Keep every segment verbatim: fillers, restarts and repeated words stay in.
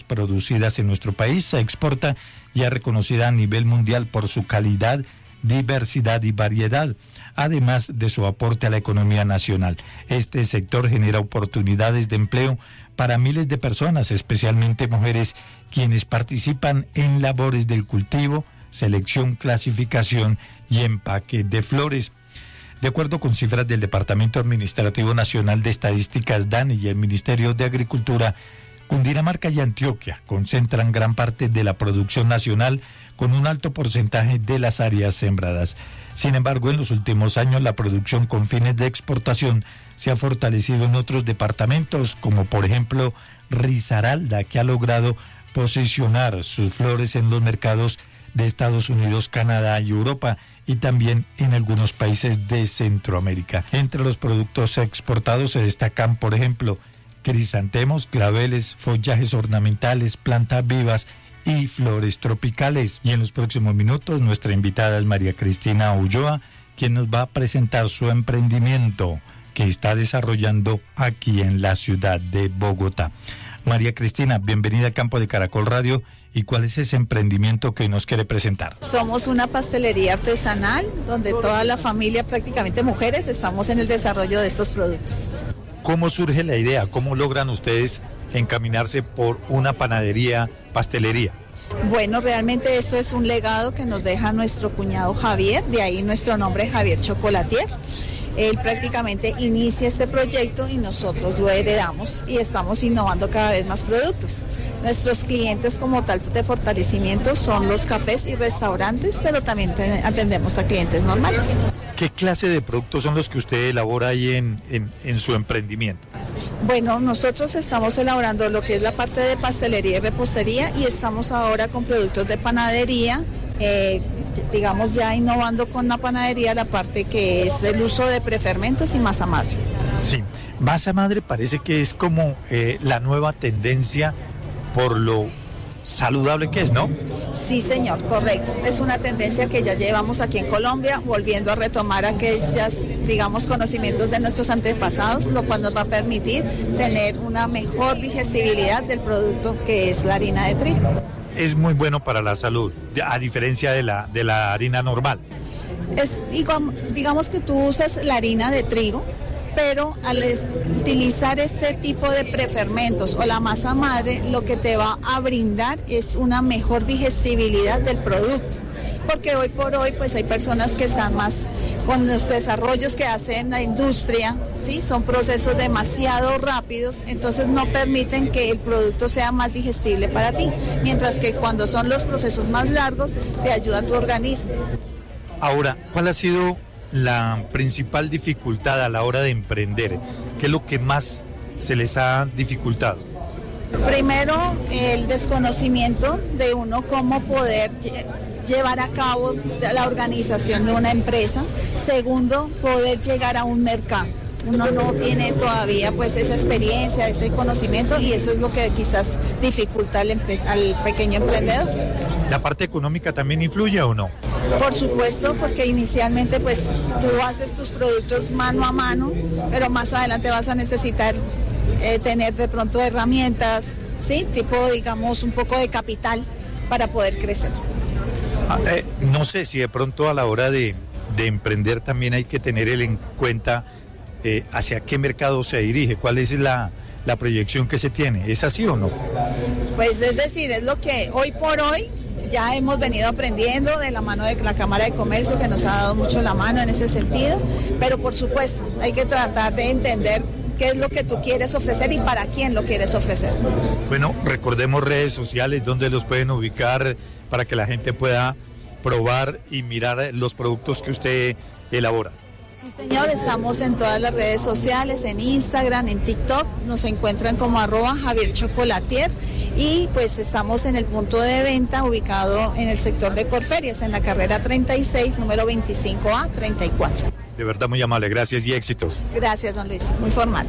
producidas en nuestro país, se exporta y es reconocida a nivel mundial por su calidad, diversidad y variedad, además de su aporte a la economía nacional. Este sector genera oportunidades de empleo para miles de personas, especialmente mujeres, quienes participan en labores del cultivo, selección, clasificación y empaque de flores. De acuerdo con cifras del Departamento Administrativo Nacional de Estadísticas, DANE, y el Ministerio de Agricultura, Cundinamarca y Antioquia concentran gran parte de la producción nacional con un alto porcentaje de las áreas sembradas. Sin embargo, en los últimos años la producción con fines de exportación se ha fortalecido en otros departamentos, como por ejemplo Risaralda, que ha logrado posicionar sus flores en los mercados de Estados Unidos, Canadá y Europa, y también en algunos países de Centroamérica. Entre los productos exportados se destacan, por ejemplo, crisantemos, claveles, follajes ornamentales, plantas vivas y flores tropicales. Y en los próximos minutos nuestra invitada es María Cristina Ulloa, quien nos va a presentar su emprendimiento que está desarrollando aquí en la ciudad de Bogotá. María Cristina, bienvenida al campo de Caracol Radio. ¿Y cuál es ese emprendimiento que nos quiere presentar? Somos una pastelería artesanal donde toda la familia, prácticamente mujeres, estamos en el desarrollo de estos productos. ¿Cómo surge la idea? ¿Cómo logran ustedes encaminarse por una panadería, pastelería? Bueno, realmente esto es un legado que nos deja nuestro cuñado Javier, de ahí nuestro nombre, Javier Chocolatier. Él prácticamente inicia este proyecto y nosotros lo heredamos y estamos innovando cada vez más productos. Nuestros clientes como tal de fortalecimiento son los cafés y restaurantes, pero también ten, atendemos a clientes normales. ¿Qué clase de productos son los que usted elabora ahí en, en, en su emprendimiento? Bueno, nosotros estamos elaborando lo que es la parte de pastelería y repostería y estamos ahora con productos de panadería, eh, digamos ya innovando con la panadería la parte que es el uso de prefermentos y masa madre. Sí, masa madre parece que es como eh, la nueva tendencia por lo saludable que es, ¿no? Sí, señor, correcto. Es una tendencia que ya llevamos aquí en Colombia, volviendo a retomar aquellos, digamos, conocimientos de nuestros antepasados, lo cual nos va a permitir tener una mejor digestibilidad del producto que es la harina de trigo. Es muy bueno para la salud, a diferencia de la, de la harina normal. Es, digamos que tú usas la harina de trigo, pero al utilizar este tipo de prefermentos o la masa madre, lo que te va a brindar es una mejor digestibilidad del producto. Porque hoy por hoy pues hay personas que están más con los desarrollos que hace la industria, ¿sí? Son procesos demasiado rápidos, entonces no permiten que el producto sea más digestible para ti, mientras que cuando son los procesos más largos te ayuda a tu organismo. Ahora, ¿cuál ha sido la principal dificultad a la hora de emprender? ¿Qué es lo que más se les ha dificultado? Primero, el desconocimiento de uno cómo poder llevar a cabo la organización de una empresa. Segundo, poder llegar a un mercado. Uno no tiene todavía pues esa experiencia, ese conocimiento y eso es lo que quizás dificulta al, empre- al pequeño emprendedor. ¿La parte económica también influye o no? Por supuesto, porque inicialmente pues tú haces tus productos mano a mano, pero más adelante vas a necesitar eh, tener de pronto herramientas, ¿sí? Tipo, digamos, un poco de capital para poder crecer. Ah, eh, no sé si de pronto a la hora de, de emprender también hay que tener en cuenta eh, hacia qué mercado se dirige, cuál es la, la proyección que se tiene. ¿Es así o no? Pues es decir, es lo que hoy por hoy ya hemos venido aprendiendo de la mano de la Cámara de Comercio, que nos ha dado mucho la mano en ese sentido, pero por supuesto hay que tratar de entender qué es lo que tú quieres ofrecer y para quién lo quieres ofrecer. Bueno, recordemos redes sociales donde los pueden ubicar para que la gente pueda probar y mirar los productos que usted elabora. Sí, señor, estamos en todas las redes sociales, en Instagram, en TikTok, nos encuentran como arroba Javier Chocolatier y pues estamos en el punto de venta ubicado en el sector de Corferias, en la carrera treinta y seis, número veinticinco A treinta y cuatro. De verdad muy amable, gracias y éxitos. Gracias, don Luis, muy formal.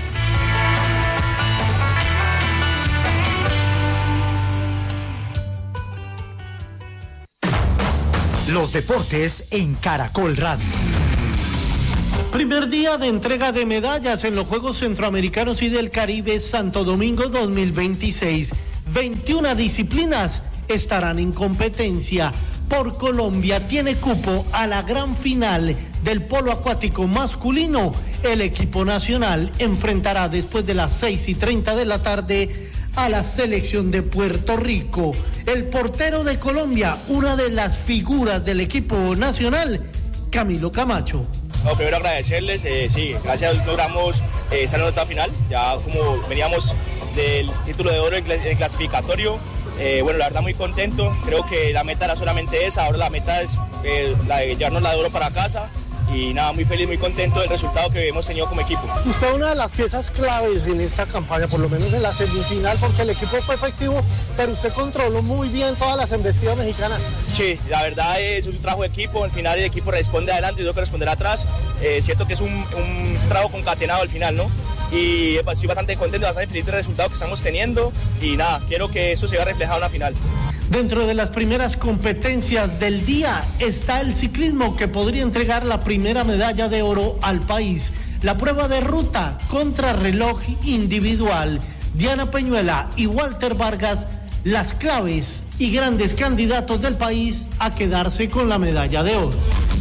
Los deportes en Caracol Radio. Primer día de entrega de medallas en los Juegos Centroamericanos y del Caribe Santo Domingo dos mil veintiséis. veintiuna disciplinas estarán en competencia. Por Colombia tiene cupo a la gran final del polo acuático masculino. El equipo nacional enfrentará después de las seis y treinta de la tarde a la selección de Puerto Rico. El portero de Colombia, una de las figuras del equipo nacional, Camilo Camacho. No, primero agradecerles, eh, sí, gracias logramos eh, estar en la etapa final, ya como veníamos del título de oro en el clasificatorio. Eh, bueno, la verdad muy contento, creo que la meta era solamente esa, ahora la meta es eh, la de llevarnos la de oro para casa y nada, muy feliz, muy contento del resultado que hemos tenido como equipo. Usted es una de las piezas claves en esta campaña, por lo menos en la semifinal, porque el equipo fue efectivo, pero usted controló muy bien todas las embestidas mexicanas. Sí, la verdad es un trabajo de equipo, al final el equipo responde adelante y yo que responder atrás, eh, cierto que es un, un trabajo concatenado al final, ¿no? Y estoy bastante contento, bastante feliz del resultado que estamos teniendo y nada, quiero que eso se vea reflejado en la final. Dentro de las primeras competencias del día está el ciclismo, que podría entregar la primera medalla de oro al país. La prueba de ruta contrarreloj individual. Diana Peñuela y Walter Vargas, las claves y grandes candidatos del país a quedarse con la medalla de oro.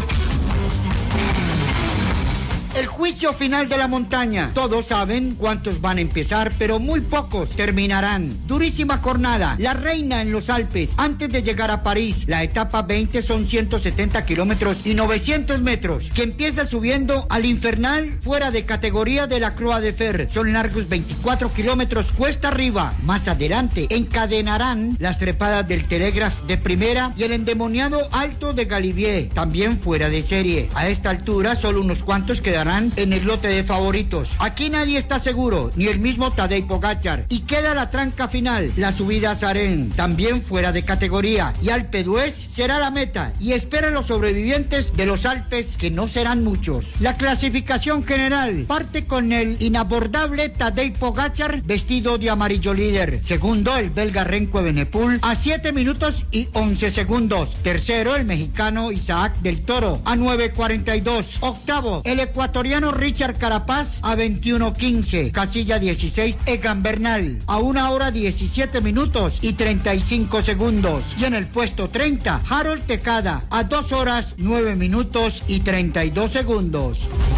El juicio final de la montaña. Todos saben cuántos van a empezar, pero muy pocos terminarán. Durísima jornada. La reina en los Alpes, antes de llegar a París. La etapa veinte son ciento setenta kilómetros y novecientos metros, que empieza subiendo al infernal, fuera de categoría de la Croix de Fer. Son largos veinticuatro kilómetros cuesta arriba. Más adelante encadenarán las trepadas del Telegraph de primera y el endemoniado Alto de Galibier, también fuera de serie. A esta altura solo unos cuantos quedarán en el lote de favoritos. Aquí nadie está seguro, ni el mismo Tadej Pogačar. Y queda la tranca final, la subida a Sarén, también fuera de categoría. Y Alpe d'Huez será la meta. Y espera a los sobrevivientes de los Alpes, que no serán muchos. La clasificación general parte con el inabordable Tadej Pogačar, vestido de amarillo líder. Segundo, el belga Remco Evenepoel, a siete minutos y once segundos. Tercero, el mexicano Isaac del Toro, a nueve cuarenta y dos. Octavo, el ecuatoriano Richard Carapaz, a veintiuno quince. Casilla dieciséis, Egan Bernal, a una hora diecisiete minutos y treinta y cinco segundos. Y en el puesto treinta, Harold Tejada, a dos horas nueve minutos y treinta y dos segundos.